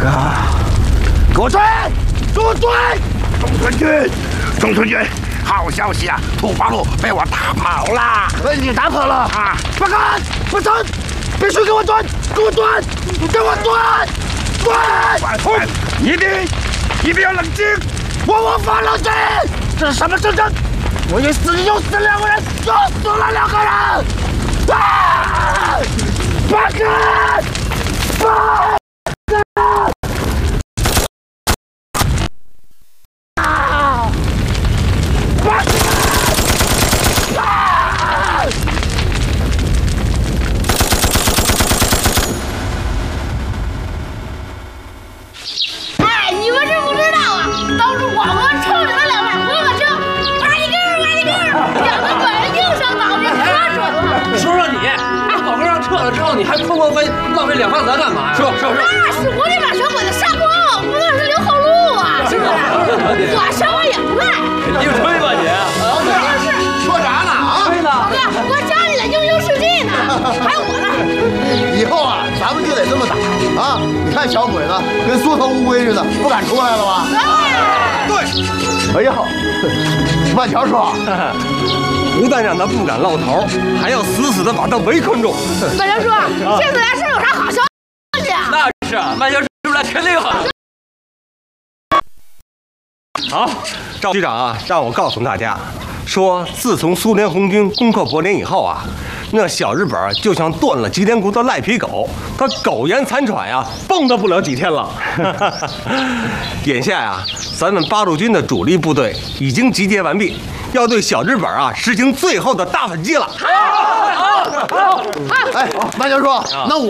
哥，给我追！给我追！ 中村君，好消息啊！土八路被我打跑了。 被你打跑了啊！ 不敢，不成，必须给我追！给我追！给我追！ 一定要冷静！ 我无法冷静！这是什么战争？我一死又死2个人，又死了2个人！啊！八哥！八！ 你还空飞浪费2发子弹干嘛呀？是。 那是我得把小鬼子杀光，不能是留后路啊！是不是？我什么也不赖。 你就吹吧你！ 说啥呢啊？ 吹呢！我家里的英雄事迹呢，还有我呢。 以后啊，咱们就得这么打啊！你看小鬼子跟缩头乌龟似的，不敢出来了吧？ 对。 哎呀，万条说。 不但让他不敢露头，还要死死的把他围困住。 万条叔，这次来是有啥好消息啊？ 那是啊，万条叔来肯定好。好，赵局长啊，让我告诉大家，说自从苏联红军攻克柏林以后啊，那小日本就像断了脊梁骨的赖皮狗，他苟延残喘呀，蹦跶不了几天了。眼下呀，咱们八路军的主力部队已经集结完毕。要对小日本啊实行最后的大反击了。 哎，万教授，那我